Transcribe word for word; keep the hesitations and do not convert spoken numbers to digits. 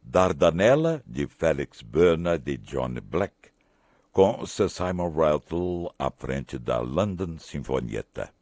Dardanella, de Felix Bernard e John Black, com Sir Simon Rattle à frente da London Sinfonietta.